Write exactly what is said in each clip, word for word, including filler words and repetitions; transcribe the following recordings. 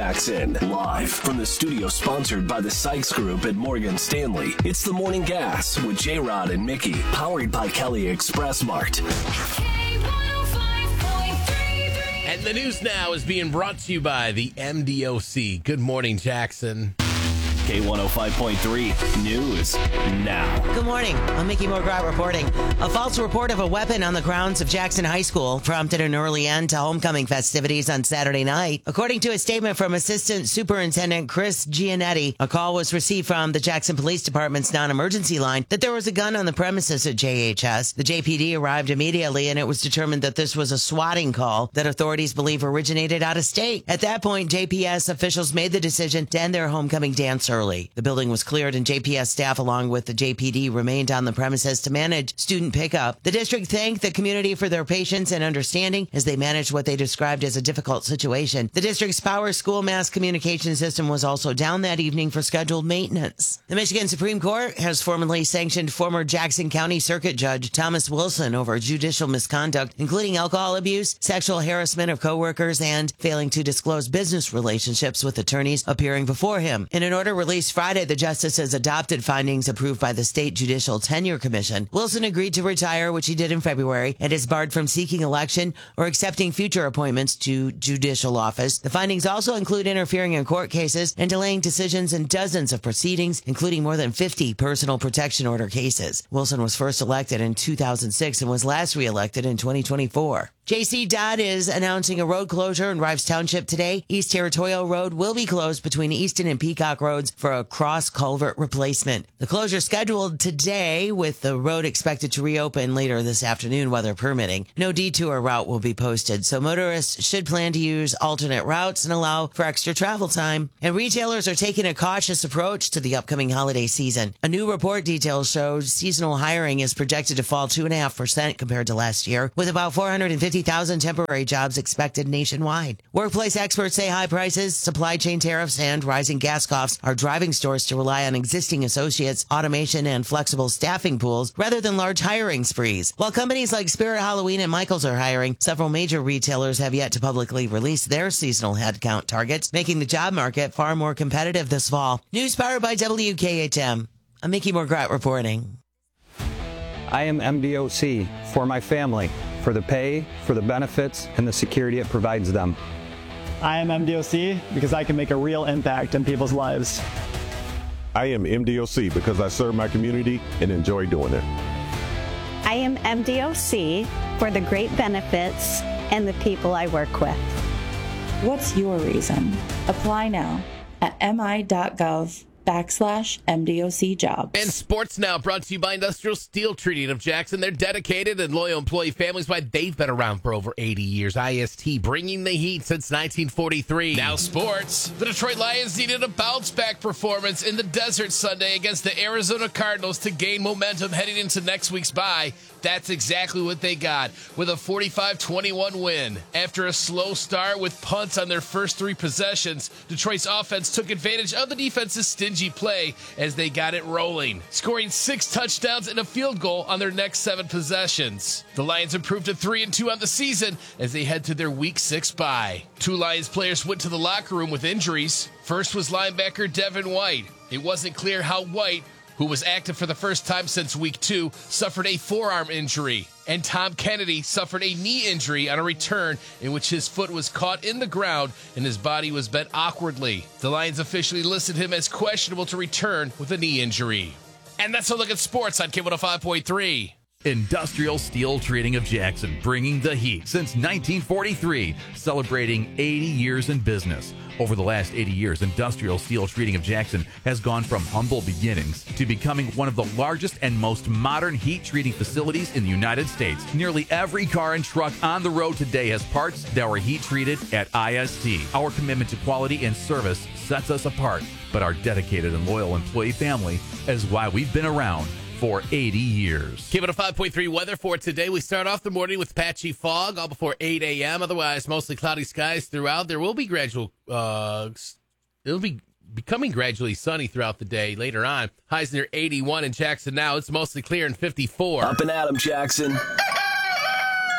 Jackson. Live from the studio sponsored by the Sykes Group at Morgan Stanley. It's the Morning Gas with J-Rod and Mickey. Powered by Kelly Express Mart. And the news now is being brought to you by the M D O C. Good morning, Jackson. K one oh five point three News now. Good morning. I'm Mickey Morgrat reporting. A false report of a weapon on the grounds of Jackson High School prompted an early end to homecoming festivities on Saturday night. According to a statement from Assistant Superintendent Chris Gianetti, a call was received from the Jackson Police Department's non-emergency line that there was a gun on the premises at J H S. The J P D arrived immediately, and it was determined that this was a swatting call that authorities believe originated out of state. At that point, J P S officials made the decision to end their homecoming dance early. The building was cleared, and J P S staff, along with the J P D, remained on the premises to manage student pickup. The district thanked the community for their patience and understanding as they managed what they described as a difficult situation. The district's power school mass communication system was also down that evening for scheduled maintenance. The Michigan Supreme Court has formally sanctioned former Jackson County Circuit Judge Thomas Wilson over judicial misconduct, including alcohol abuse, sexual harassment of coworkers, and failing to disclose business relationships with attorneys appearing before him. In an order released Friday, the justices adopted findings approved by the State Judicial Tenure Commission. Wilson agreed to retire, which he did in February, and is barred from seeking election or accepting future appointments to judicial office. The findings also include interfering in court cases and delaying decisions in dozens of proceedings, including more than fifty personal protection order cases. Wilson was first elected in two thousand six and was last reelected in twenty twenty-four. J C. Dodd is announcing a road closure in Rives Township today. East Territorial Road will be closed between Easton and Peacock Roads for a cross-culvert replacement. The closure is scheduled today, with the road expected to reopen later this afternoon, weather permitting. No detour route will be posted, so motorists should plan to use alternate routes and allow for extra travel time. And retailers are taking a cautious approach to the upcoming holiday season. A new report details shows seasonal hiring is projected to fall two point five percent compared to last year, with about four hundred fifty thousand temporary jobs expected nationwide. Workplace experts say high prices, supply chain tariffs, and rising gas costs are driving stores to rely on existing associates, automation, and flexible staffing pools rather than large hiring sprees. While companies like Spirit Halloween and Michaels are hiring, several major retailers have yet to publicly release their seasonal headcount targets, making the job market far more competitive this fall. News powered by W K H M. I'm Mickey Morgrat reporting. I am M D O C for my family, for the pay, for the benefits, and the security it provides them. I am M D O C because I can make a real impact in people's lives. I am M D O C because I serve my community and enjoy doing it. I am M D O C for the great benefits and the people I work with. What's your reason? Apply now at mi.gov backslash MDOC jobs. And sports now brought to you by Industrial Steel Treating of Jackson. They're dedicated and loyal employee families. Why they've been around for over eighty years. I S T bringing the heat since nineteen forty-three. Now sports. The Detroit Lions needed a bounce-back performance in the desert Sunday against the Arizona Cardinals to gain momentum heading into next week's bye. That's exactly what they got with a forty-five twenty-one win. After a slow start with punts on their first three possessions, Detroit's offense took advantage of the defense's stingy play as they got it rolling, scoring six touchdowns and a field goal on their next seven possessions. The Lions improved to three and two on the season as they head to their week six bye. Two Lions players went to the locker room with injuries. First was linebacker Devin White. It wasn't clear how White, who was active for the first time since week two, suffered a forearm injury. And Tom Kennedy suffered a knee injury on a return in which his foot was caught in the ground and his body was bent awkwardly. The Lions officially listed him as questionable to return with a knee injury. And that's a look at sports on K one oh five point three. Industrial Steel Treating of Jackson, bringing the heat since nineteen forty-three, celebrating eighty years in business. Over the last eighty years, Industrial Steel Treating of Jackson has gone from humble beginnings to becoming one of the largest and most modern heat treating facilities in the United States. Nearly every car and truck on the road today has parts that were heat treated at I S T. Our commitment to quality and service sets us apart, but our dedicated and loyal employee family is why we've been around for eighty years. K one oh five point three weather for today. We start off the morning with patchy fog all before eight a.m. Otherwise, mostly cloudy skies throughout. There will be gradual, uh, it'll be becoming gradually sunny throughout the day later on. Highs near eighty-one in Jackson now. It's mostly clear and fifty-four. Up and Adam Jackson.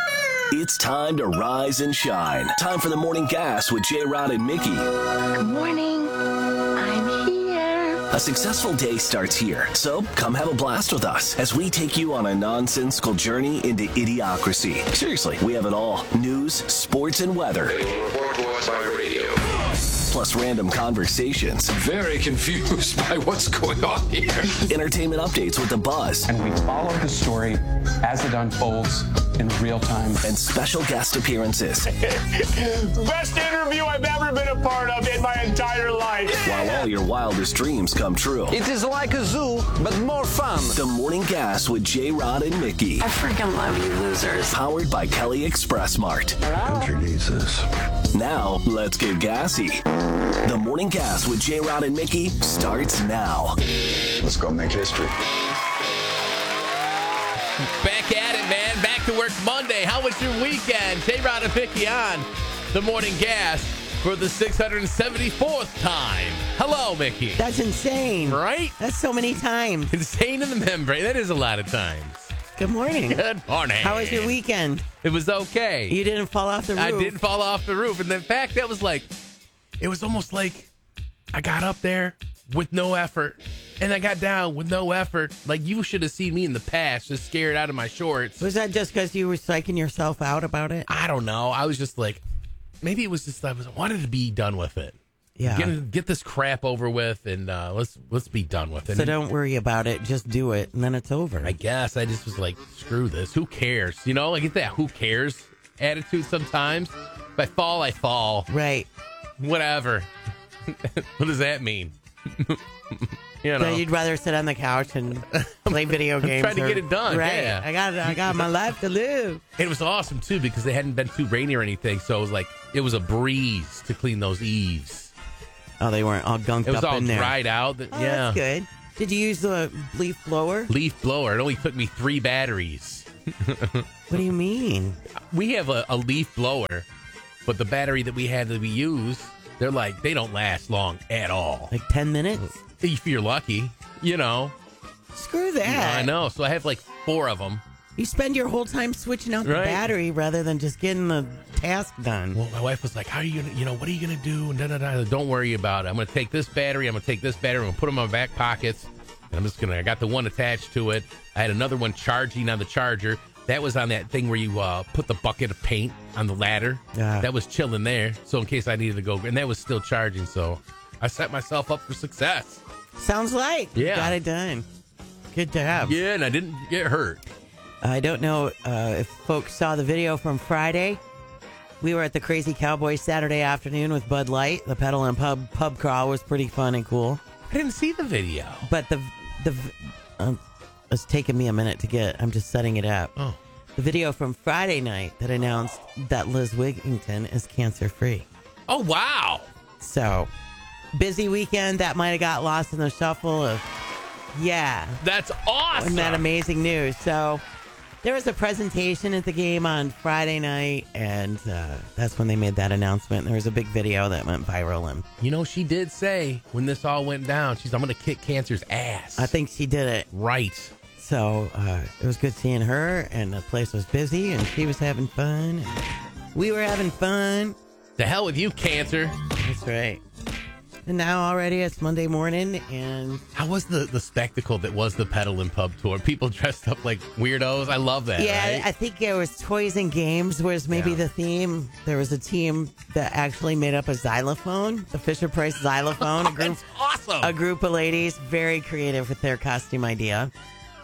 It's time to rise and shine. Time for the Morning Gas with J-Rod and Mickey. Good morning. I'm here. A successful day starts here, so come have a blast with us as we take you on a nonsensical journey into idiocracy. Seriously, we have it all. News, sports, and weather. Report to us by radio. Plus random conversations. Very confused by what's going on here. Entertainment updates with the buzz. And we follow the story as it unfolds in real time. And special guest appearances. Best interview I've ever been a part of in my entire life. While all your wildest dreams come true. It is like a zoo, but more fun. The Morning Gas with J-Rod and Mickey. I freaking love you losers. Powered by Kelly Express Mart. Country needs this. Now, let's get gassy. The Morning Gas with J-Rod and Mickey starts now. Let's go make history. Back at it, man. Back to work Monday. How was your weekend? J-Rod and Mickey on the Morning Gas for the six hundred seventy-fourth time. Hello, Mickey. That's insane. Right? That's so many times. Insane in the membrane. That is a lot of times. Good morning. Good morning. How was your weekend? It was okay. You didn't fall off the roof. I didn't fall off the roof. And in fact, that was like, it was almost like I got up there with no effort. And I got down with no effort. Like, you should have seen me in the past, just scared out of my shorts. Was that just because you were psyching yourself out about it? I don't know. I was just like, maybe it was just I was I wanted to be done with it. Yeah. Get, get this crap over with, and uh, let's let's be done with it. So don't worry about it. Just do it, and then it's over. I guess I just was like, screw this. Who cares? You know, I get that who cares attitude sometimes. If I fall, I fall. Right. Whatever. What does that mean? You know, so you'd rather sit on the couch and play video games. I'm trying to or, get it done. Right. Yeah. I got I got my life to live. It was awesome too because they hadn't been too rainy or anything, so it was like it was a breeze to clean those eaves. Oh, they weren't all gunked It was up all in there. dried out. Oh, yeah, that's good. Did you use the leaf blower? Leaf blower. It only took me three batteries. What do you mean? We have a, a leaf blower, but the battery that we had that we use, they're like they don't last long at all. Like ten minutes? If you're lucky, you know. Screw that. Yeah, I know. So I have like four of them. You spend your whole time switching out the Right. battery rather than just getting the task done. Well, my wife was like, how are you going to, you know, what are you going to do? And da, da, da. Don't worry about it. I'm going to take this battery. I'm going to take this battery. I'm going to put them in my back pockets. And I'm just going to, I got the one attached to it. I had another one charging on the charger. That was on that thing where you uh, put the bucket of paint on the ladder. Yeah. That was chilling there. So in case I needed to go, and that was still charging. So I set myself up for success. Sounds like Yeah. you got it done. Good job. Yeah, and I didn't get hurt. I don't know uh, if folks saw the video from Friday. We were at the Crazy Cowboys Saturday afternoon with Bud Light. The pedal and pub pub crawl was pretty fun and cool. I didn't see the video. But the the um, it's taken me a minute to get. I'm just setting it up. Oh. The video from Friday night that announced that Liz Wigington is cancer free. Oh wow! So busy weekend that might have got lost in the shuffle of yeah. That's awesome. Isn't that amazing news? So. There was a presentation at the game on Friday night, and uh, that's when they made that announcement. There was a big video that went viral. And you know, she did say when this all went down, she's, I'm going to kick cancer's ass. I think she did it. Right. So uh, it was good seeing her, and the place was busy, and she was having fun. And we were having fun. The hell with you, cancer. That's right. And now already it's Monday morning, and how was the, the spectacle that was the Pedal and Pub tour? People dressed up like weirdos. I love that. Yeah, right? I think it was Toys and Games was maybe Yeah. the theme. There was a team that actually made up a xylophone, the Fisher Price xylophone. A group, That's awesome. A group of ladies, very creative with their costume idea.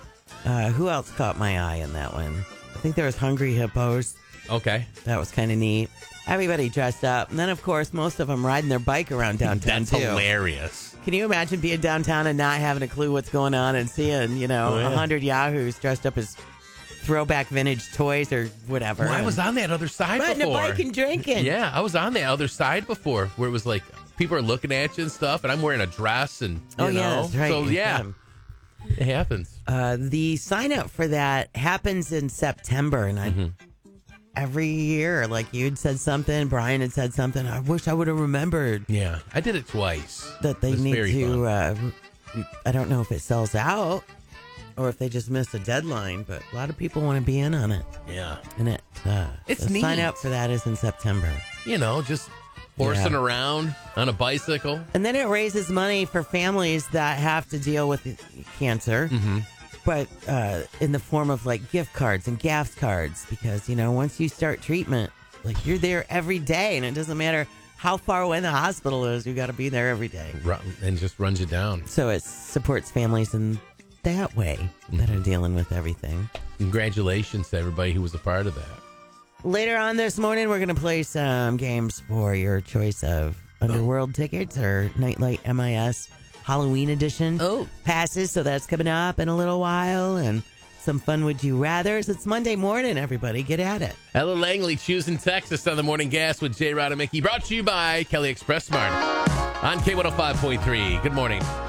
Uh, who else caught my eye in that one? I think there was Hungry Hippos. Okay. That was kind of neat. Everybody dressed up. And then, of course, most of them riding their bike around downtown, That's too. hilarious. Can you imagine being downtown and not having a clue what's going on and seeing, you know, a Oh, yeah. hundred yahoos dressed up as throwback vintage toys or whatever? Well, I was on that other side Riding before. a bike and drinking. Yeah, I was on the other side before where it was like people are looking at you and stuff, and I'm wearing a dress and, you Oh, yeah, know. that's right. So, yeah, Um, it happens. Uh, the sign up for that happens in September, and I Mm-hmm. every year, like you'd said something, Brian had said something. I wish I would have remembered Yeah, I did it twice. that they It was need very to. fun. Uh, I don't know if it sells out. or if they just missed a deadline, but a lot of people want to be in on it. Yeah. And it, uh, It's the neat. sign up for that is in September. You know, just horsing Yeah. around on a bicycle. And then it raises money for families that have to deal with cancer, Mm-hmm. but uh, in the form of like gift cards and gas cards, because, you know, once you start treatment, like you're there every day, and it doesn't matter how far away the hospital is, you got to be there every day. Run, and just runs you down. So it supports families in that way that are dealing with everything. Congratulations to everybody who was a part of that. Later on this morning, we're going to play some games for your choice of Underworld tickets or Nightlight M I S Halloween edition oh. passes. So that's coming up in a little while. And some fun Would You Rathers. It's Monday morning, everybody. Get at it. Ella Langley choosing Texas on the Morning Gas with J. Rod and Mickey. Brought to you by Kelly Express Smart on K one oh five point three. Good morning.